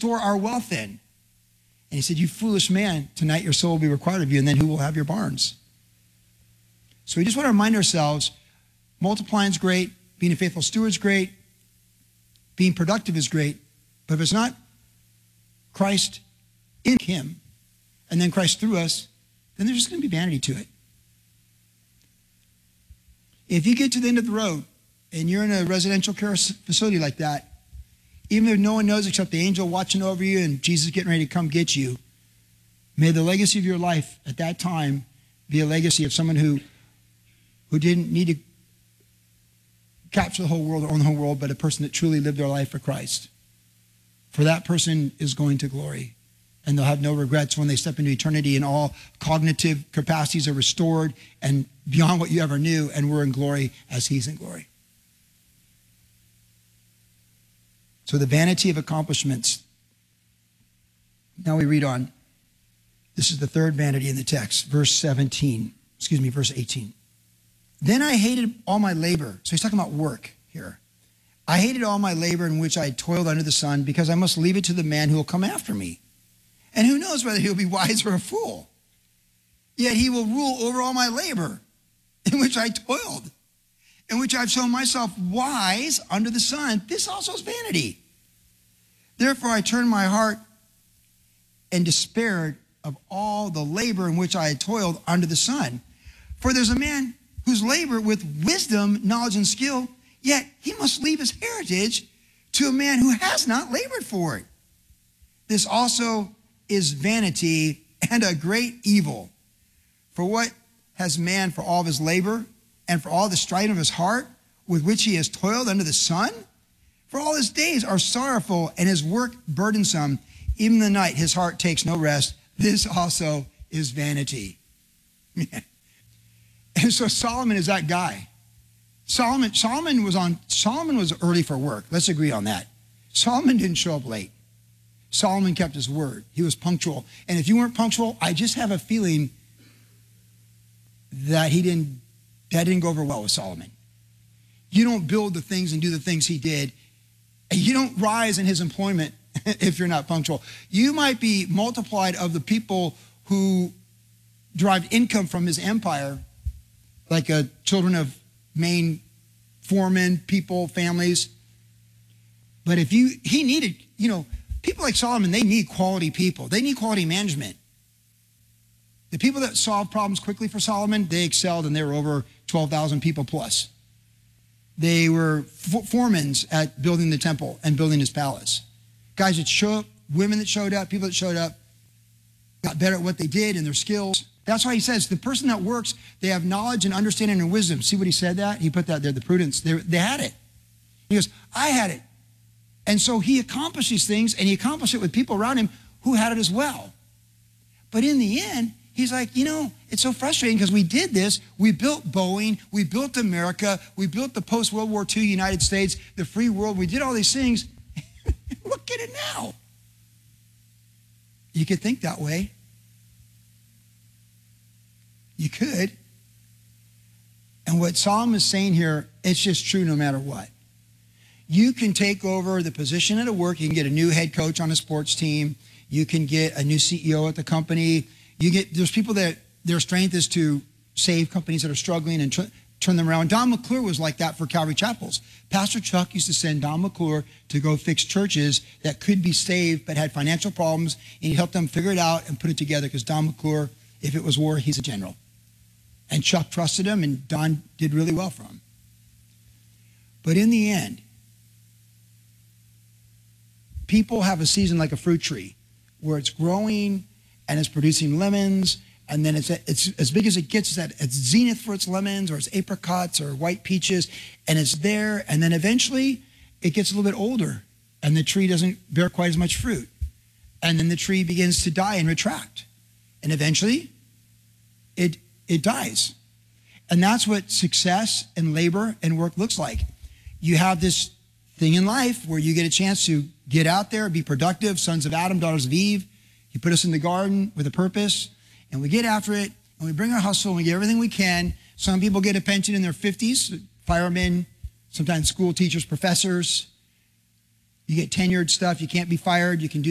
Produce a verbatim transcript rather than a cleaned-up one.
store our wealth in? And he said, you foolish man, tonight your soul will be required of you, and then who will have your barns? So we just want to remind ourselves, multiplying is great, being a faithful steward is great, being productive is great, but if it's not Christ in him, and then Christ through us, then there's just going to be vanity to it. If you get to the end of the road, and you're in a residential care facility like that, even if no one knows except the angel watching over you and Jesus getting ready to come get you, may the legacy of your life at that time be a legacy of someone who, who didn't need to capture the whole world or own the whole world, but a person that truly lived their life for Christ. For that person is going to glory, and they'll have no regrets when they step into eternity, and all cognitive capacities are restored and beyond what you ever knew, and we're in glory as he's in glory. So the vanity of accomplishments. Now we read on. This is the third vanity in the text, verse seventeen. Excuse me, verse eighteen. Then I hated all my labor. So he's talking about work here. I hated all my labor in which I had toiled under the sun, because I must leave it to the man who will come after me. And who knows whether he'll be wise or a fool. Yet he will rule over all my labor, in which I toiled, in which I've shown myself wise under the sun. This also is vanity. Therefore I turned my heart and despaired of all the labor in which I had toiled under the sun. For there's a man whose labor with wisdom, knowledge, and skill, yet he must leave his heritage to a man who has not labored for it. This also is vanity and a great evil. For what has man for all of his labor and for all the striving of his heart with which he has toiled under the sun? For all his days are sorrowful and his work burdensome. Even the night his heart takes no rest. This also is vanity. And so Solomon is that guy. Solomon, Solomon was on, Solomon was early for work. Let's agree on that. Solomon didn't show up late. Solomon kept his word. He was punctual. And if you weren't punctual, I just have a feeling that he didn't, that didn't go over well with Solomon. You don't build the things and do the things he did. And you don't rise in his employment if you're not punctual. You might be multiplied of the people who derived income from his empire, like a children of main foremen, people, families. But if you, he needed, you know, people like Solomon, they need quality people. They need quality management. The people that solved problems quickly for Solomon, they excelled, and they were over twelve thousand people plus. They were foremans at building the temple and building his palace. Guys that showed up, women that showed up, people that showed up, got better at what they did and their skills. That's why he says the person that works, they have knowledge and understanding and wisdom. See what he said that? He put that there, the prudence. They, they had it. He goes, I had it. And so he accomplished these things, and he accomplished it with people around him who had it as well. But in the end, he's like, you know, it's so frustrating because we did this. We built Boeing. We built America. We built the post-World War Two United States, the free world. We did all these things. Look at it now. You could think that way. You could. And what Solomon is saying here, it's just true no matter what. You can take over the position at a work. You can get a new head coach on a sports team. You can get a new C E O at the company. You get, there's people that their strength is to save companies that are struggling and tr- turn them around. Don McClure was like that for Calvary Chapels. Pastor Chuck used to send Don McClure to go fix churches that could be saved but had financial problems, and he helped them figure it out and put it together, because Don McClure, if it was war, he's a general. And Chuck trusted him, and Don did really well for him. But in the end, people have a season like a fruit tree where it's growing and it's producing lemons, and then it's it's as big as it gets. It's at its zenith for its lemons or its apricots or white peaches, and it's there, and then eventually it gets a little bit older and the tree doesn't bear quite as much fruit. And then the tree begins to die and retract. And eventually it it dies. And that's what success and labor and work looks like. You have this thing in life where you get a chance to get out there, be productive, sons of Adam, daughters of Eve. He put us in the garden with a purpose, and we get after it, and we bring our hustle, and we get everything we can. Some people get a pension in their fifties, firemen, sometimes school teachers, professors. You get tenured stuff. You can't be fired. You can do